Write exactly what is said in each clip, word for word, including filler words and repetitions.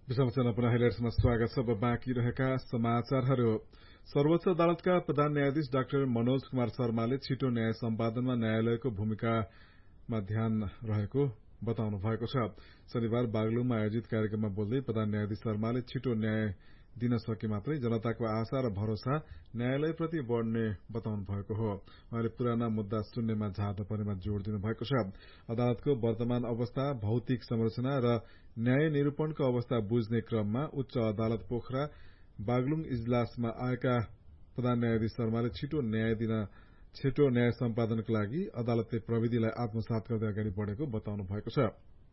विषम पुनः हेलर्समा स्वागत छ। बाँकी रहेका समाचारहरू। सर्वोच्च अदालतका प्रधान न्यायाधीश डाक्टर मनोज कुमार शर्माले छिटो न्याय सम्पादनमा न्यायालयको भूमिकामा ध्यान रहेको बताउनु भएको छ। शनिबार बागलुङमा आयोजित कार्यक्रममा बोल्दै प्रधान न्यायाधीश शर्माले छिटो न्याय दिन सके मात्रै जनताको आशा र भरोसा न्यायालयप्रति बढ़ने बताउनु भएको हो। उहाँले पुराना मुद्दा सुन्नेमा झार्न पर्नेमा जोड़ दिनु भएको छ। अदालतको वर्तमान अवस्था, भौतिक संरचना र न्याय निरूपणको अवस्था बुझ्ने क्रममा उच्च अदालत पोखरा बागलुङ इजलासमा आएका प्रधान न्यायाधीश शर्माले छिटो न्याय दिन छिटो न्याय सम्पादनका लागि अदालतले प्रविधिलाई आत्मसात गर्दै अगाडि बढ़ेको बताउनु भएको छ।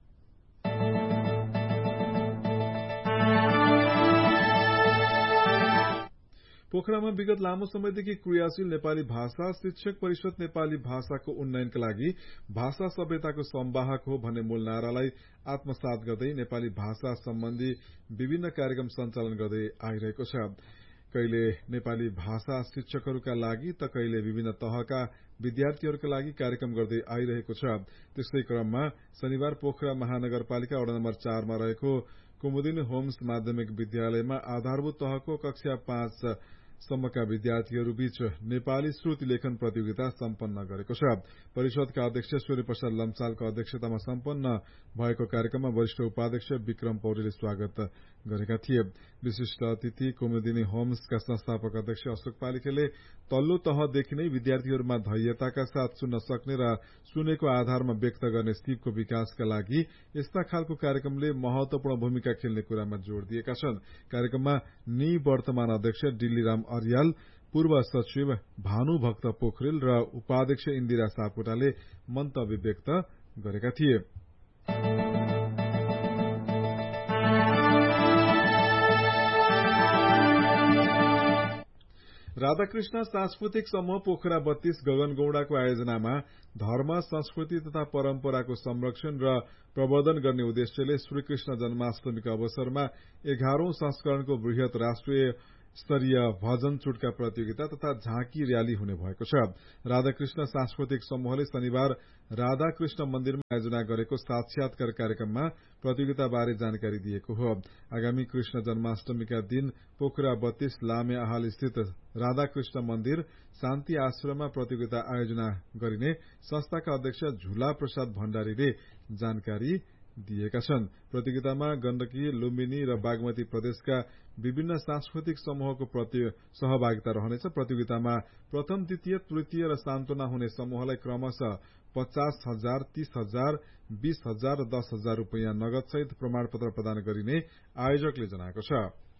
पोखरामा विगत लामो समयदेखि क्रियाशील नेपाली भाषा शिक्षक परिषद नेपाली भाषाको उन्नयनका लागि भाषा सभ्यताको संवाहक हो भन्ने मूल नारालाई आत्मसात गर्दै नेपाली भाषा सम्बन्धी विभिन्न कार्यक्रम सञ्चालन गर्दै आइरहेको छ। कहिले नेपाली भाषा शिक्षकहरूका लागि त कहिले विभिन्न तहका विद्यार्थीहरूका लागि कार्यक्रम गर्दै आइरहेको छ। त्यस्तै क्रममा शनिबार पोखरा महानगरपालिका वडा नम्बर चारमा रहेको कुमुदिनी होम्स माध्यमिक विद्यालयमा आधारभूत तहको कक्षा पाँच सम्मका विद्यार्थीहरू बीच नेपाली श्रुति लेखन प्रतियोगिता सम्पन्न गरेको छ। परिषदका अध्यक्ष सूर्य प्रसाद लम्सालको अध्यक्षतामा सम्पन्न भएको कार्यक्रममा वरिष्ठ उपाध्यक्ष विक्रम पौडेलले स्वागत गरेका थिए। विशिष्ट अतिथि कुमुदिनी होम्सका संस्थापक अध्यक्ष अशोक पालिकेले तल्लो तहदेखि नै विद्यार्थीहरूमा धैर्यताका साथ सुन्न सक्ने र सुनेको आधारमा व्यक्त गर्ने सिपको विकासका लागि यस्ता खालको कार्यक्रमले महत्वपूर्ण भूमिका खेल्ने कुरामा जोड़ दिएका छन्। कार्यक्रममा नि वर्तमान अध्यक्ष डिल्लीराम अर्याल, पूर्व सचिव भानुभक्त पोखरेल र उपाध्यक्ष इन्दिरा सापकोटाले मन्तव्य व्यक्त गरेका थिए। राधाकृष्ण सांस्कृतिक समूह पोखरा बत्तीस गगन गौड़ाको आयोजनामा धर्म, संस्कृति तथा परम्पराको संरक्षण र प्रवर्धन गर्ने उद्देश्यले श्रीकृष्ण जन्माष्टमीका अवसरमा एघारौं संस्करणको वृहत राष्ट्रिय स्तरीय भजन चुटका प्रतियोगिता तथा झाँकी रयाली हुने भएको छ। राधाकृष्ण सांस्कृतिक समूहले शनिबार राधाकृष्ण मन्दिरमा आयोजना गरेको साक्षात्कार कार्यक्रममा प्रतियोगिताबारे जानकारी दिएको हो। आगामी कृष्ण जन्माष्टमीका दिन पोखरा बत्तीस लामे आहाल स्थित राधाकृष्ण मन्दिर शान्ति आश्रममा प्रतियोगिता आयोजना गरिने संस्थाका अध्यक्ष झुला प्रसाद भण्डारीले जानकारी दिएका छन्। प्रतियोगितामा गण्डकी, लुम्बिनी र बागमती प्रदेशका विभिन्न सांस्कृतिक समूहको सहभागिता रहनेछ। प्रतियोगितामा प्रथम, द्वितीय, तृतीय र सान्त्वना हुने समूहलाई क्रमशः पचास हजार, तीस हजार, बीस हजार र दस हजार रूपियाँ नगद सहित प्रमाणपत्र प्रदान गरिने आयोजकले जनाएको छ।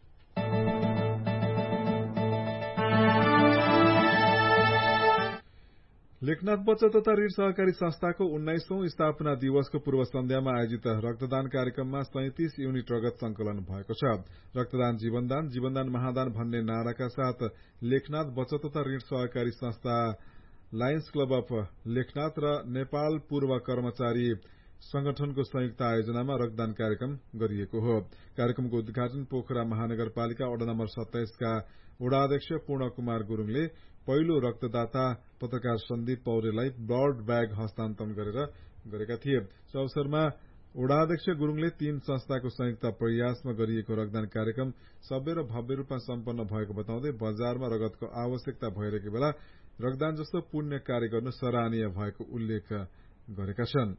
लेखनाथ बचत तथा ऋण सहकारी संस्थाको उन्नाइसौं स्थापना दिवसको पूर्व सन्ध्यामा आयोजित रक्तदान कार्यक्रममा सैंतिस युनिट रगत संकलन भएको छ। रक्तदान जीवनदान, जीवनदान महादान भन्ने नाराका साथ लेखनाथ बचत तथा ऋण सहकारी संस्था, लायन्स क्लब अफ लेखनाथ र नेपाल पूर्व कर्मचारी संगठनको संयुक्त आयोजनामा रक्तदान कार्यक्रम गरिएको हो। कार्यक्रमको उद्घाटन पोखरा महानगरपालिका वडा नम्बर सत्ताइसका वडा अध्यक्ष पूर्ण कुमार गुरूङले पहिलो रक्तदाता पत्रकार सन्दीप पौडेललाई ब्लड ब्याग हस्तान्तरण गरेर गरेका थिए। सो अवसरमा वडा अध्यक्ष गुरूङले तीन संस्थाको संयुक्त प्रयासमा गरिएको रक्तदान कार्यक्रम सभ्य र भव्य रूपमा सम्पन्न भएको बताउँदै बजारमा रगतको आवश्यकता भइरहेको बेला रक्तदान जस्तो पुण्य कार्य गर्नु सराहनीय भएको उल्लेख गरेका छन्।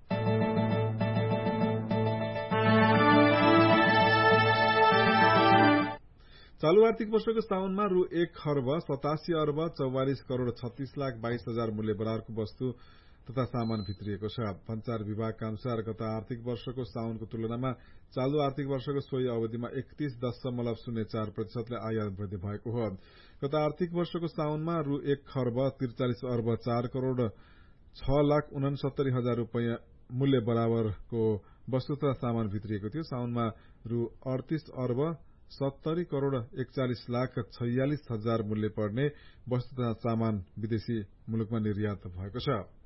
चालू आर्थिक वर्षको साउनमा रु एक खर्ब सतासी अर्ब चौवालिस करोड़ छत्तीस लाख बाइस हजार मूल्य बराबरको वस्तु तथा सामान भित्रिएको छ। संचार विभागका अनुसार गत आर्थिक वर्षको साउनको तुलनामा चालू आर्थिक वर्षको सोही अवधिमा एकतीस दशमलव शून्य चार प्रतिशतले आयात वृद्धि भएको हो। गत आर्थिक वर्षको साउनमा रु एक खर्ब त्रिचालिस अर्ब चार करोड़ छ लाख उनसत्तरी हजार रूपियाँ मूल्य बराबरको वस्तु तथा सामान भित्रिएको थियो। साउनमा रु अडतीस अर्ब सत्तरी करोड़ एकचालिस लाख छयालिस हजार मूल्य पर्ने वस्तु तथा सामान विदेशी मुलुकमा निर्यात भएको छ।